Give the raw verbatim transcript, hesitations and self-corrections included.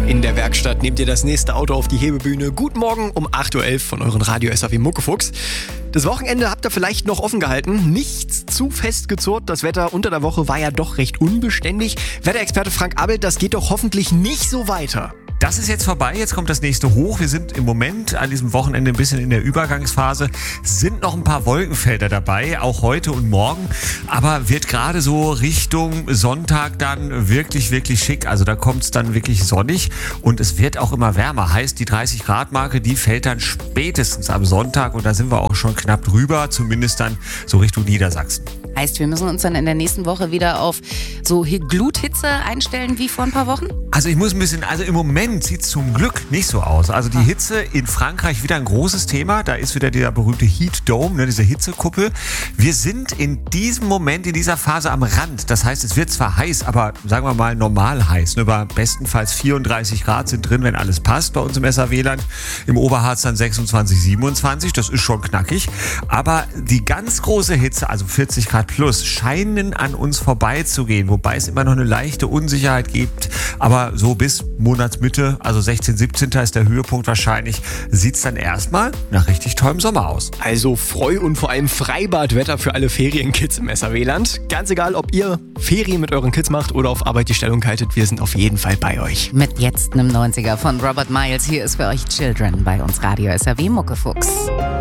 In der Werkstatt nehmt ihr das nächste Auto auf die Hebebühne. Guten Morgen um acht Uhr elf von euren Radio S A W Muckefuchs. Das Wochenende habt ihr vielleicht noch offen gehalten. Nichts zu fest gezurrt. Das Wetter unter der Woche war ja doch recht unbeständig. Wetterexperte Frank Abel, das geht doch hoffentlich nicht so weiter. Das ist jetzt vorbei, jetzt kommt das nächste hoch. Wir sind im Moment an diesem Wochenende ein bisschen in der Übergangsphase. Sind noch ein paar Wolkenfelder dabei, auch heute und morgen. Aber wird gerade so Richtung Sonntag dann wirklich, wirklich schick. Also da kommt es dann wirklich sonnig und es wird auch immer wärmer. Heißt, die dreißig Grad Marke, die fällt dann spätestens am Sonntag und da sind wir auch schon knapp drüber, zumindest dann so Richtung Niedersachsen. Heißt, wir müssen uns dann in der nächsten Woche wieder auf so Gluthitze einstellen wie vor ein paar Wochen? Also ich muss ein bisschen, also im Moment sieht es zum Glück nicht so aus. Also die Hitze in Frankreich wieder ein großes Thema. Da ist wieder der berühmte Heat Dome, ne, diese Hitzekuppel. Wir sind in diesem Moment, in dieser Phase am Rand. Das heißt, es wird zwar heiß, aber sagen wir mal normal heiß. Ne, über bestenfalls vierunddreißig Grad sind drin, wenn alles passt bei uns im S A W-Land. Im Oberharz dann sechsundzwanzig, siebenundzwanzig. Das ist schon knackig. Aber die ganz große Hitze, also vierzig Grad plus, scheinen an uns vorbeizugehen. Wobei es immer noch eine leichte Unsicherheit gibt. Aber so bis Monatsmitte, also sechzehnten, siebzehnten ist der Höhepunkt wahrscheinlich, sieht es dann erstmal nach richtig tollem Sommer aus. Also Freu- und vor allem Freibadwetter für alle Ferienkids im S A W-Land. Ganz egal, ob ihr Ferien mit euren Kids macht oder auf Arbeit die Stellung haltet, wir sind auf jeden Fall bei euch. Mit jetzt einem neunziger von Robert Miles. Hier ist für euch Children bei uns Radio S A W Muckefuchs.